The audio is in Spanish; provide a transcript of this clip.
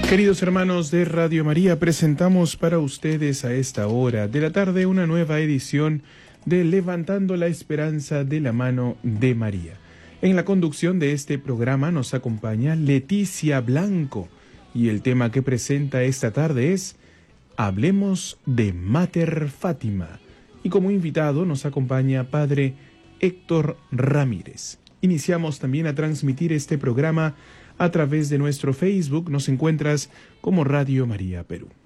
Queridos hermanos de Radio María, presentamos para ustedes a esta hora de la tarde una nueva edición de Levantando la Esperanza de la mano de María. En la conducción de este programa nos acompaña Leticia Blanco y el tema que presenta esta tarde es Hablemos de Mater Fátima. Y como invitado nos acompaña Padre Héctor Ramírez. Iniciamos también a transmitir este programa a través de nuestro Facebook. Nos encuentras como Radio María Perú.